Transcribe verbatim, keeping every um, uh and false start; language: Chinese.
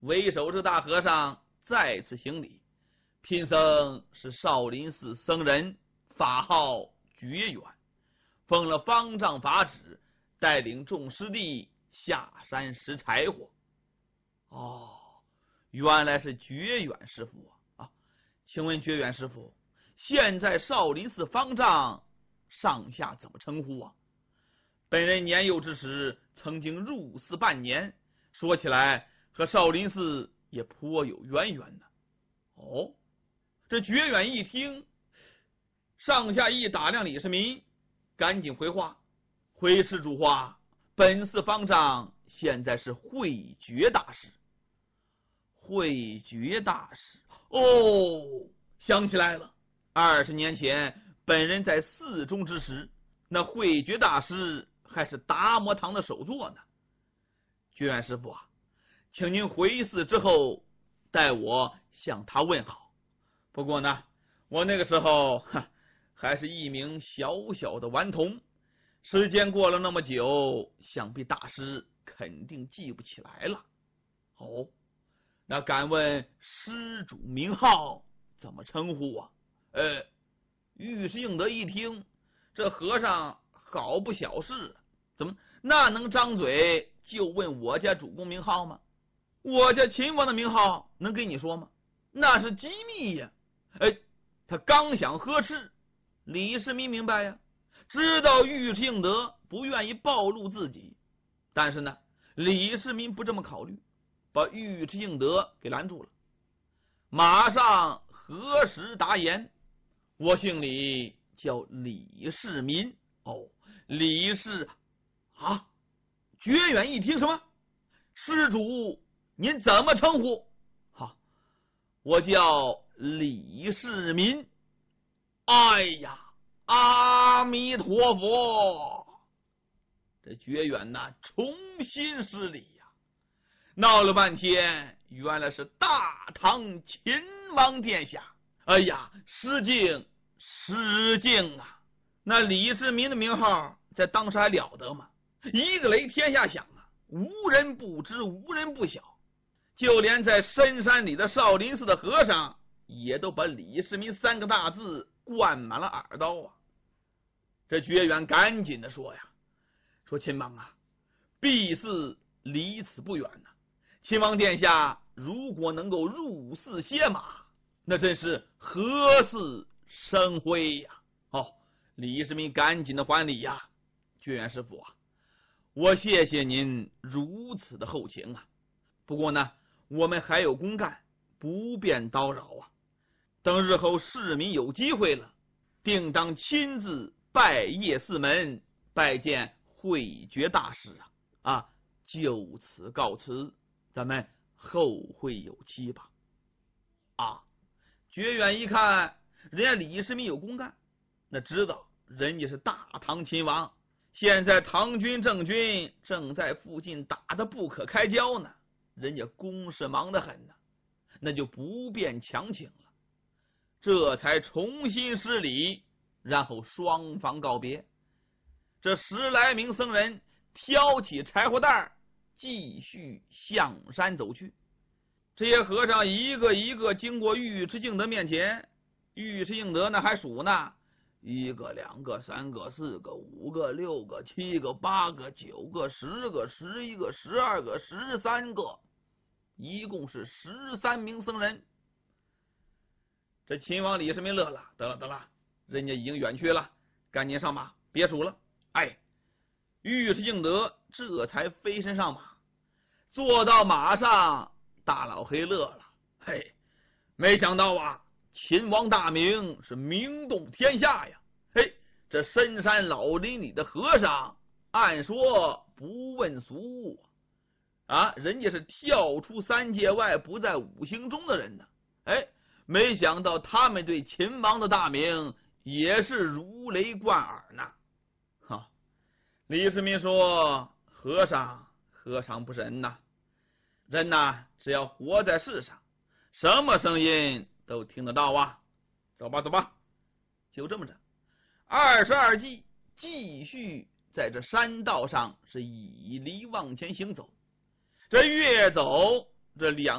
为首这大和尚再次行礼，贫僧是少林寺僧人，法号觉远，奉了方丈法旨，带领众师弟下山拾柴火。哦，原来是觉远师傅啊！啊，请问觉远师傅，现在少林寺方丈上下怎么称呼啊？本人年幼之时曾经入寺半年，说起来和少林寺也颇有渊源呢。哦，这觉远一听，上下一打量李世民，赶紧回话：回施主话，本寺方丈现在是慧觉大师。慧觉大师，哦，想起来了，二十年前本人在寺中之时，那慧觉大师还是达摩堂的首座呢。觉远师傅啊，请您回寺之后代我向他问好。不过呢，我那个时候哈还是一名小小的顽童，时间过了那么久，想必大师肯定记不起来了。哦，那敢问施主名号怎么称呼啊？呃，御史应德一听，这和尚好不小事，怎么那能张嘴就问我家主公名号吗？我家秦王的名号能给你说吗？那是机密呀！哎，他刚想呵斥，李世民明白呀，知道御史应德不愿意暴露自己，但是呢，李世民不这么考虑，把御史应德给拦住了，马上核实答言：我姓李，叫李世民。哦，李世啊！觉远一听，什么？施主您怎么称呼？好，我叫李世民。哎呀，阿弥陀佛！这觉远呐，重新施礼呀，闹了半天，原来是大唐秦王殿下。哎呀，失敬失敬啊！那李世民的名号在当时还了得吗？一个雷天下响啊，无人不知，无人不晓。就连在深山里的少林寺的和尚，也都把李世民三个大字灌满了耳朵啊。这觉远赶紧的说呀，说秦王啊，敝寺离此不远呐、啊，秦王殿下如果能够入寺歇马，那真是何似生辉呀！哦，李世民赶紧的还礼呀，觉远师傅啊，我谢谢您如此的厚情啊。不过呢，我们还有公干，不便叨扰啊。等日后市民有机会了，定当亲自拜谒寺门，拜见慧觉大师啊！啊，就此告辞，咱们后会有期吧。啊，觉远一看人家李世民有公干，那知道人家是大唐秦王，现在唐军郑军正在附近打得不可开交呢，人家公事忙得很呢，那就不便强请了。这才重新施礼，然后双方告别。这十来名僧人挑起柴火袋，继续向山走去。这些和尚一个一个经过尉迟敬德面前，尉迟敬德呢还数呢，一个两个三个四个五个六个七个八个九个十个十一个十二个十三个，一共是十三名僧人。这秦王李世民乐了，得了得了，人家已经远去了，赶紧上马，别数了。哎，尉迟敬德这才飞身上马，坐到马上，大老黑乐了。嘿，没想到啊，秦王大名是名动天下呀！嘿，这深山老林里的和尚，按说不问俗啊，人家是跳出三界外，不在五行中的人呢。哎，没想到他们对秦王的大名也是如雷贯耳呢。哈，李世民说：“和尚，何尝不是人呐？人呐，只要活在世上，什么声音都听得到啊！走吧，走吧。”就这么着，二十二骑继续在这山道上是以离往前行走。这越走，这两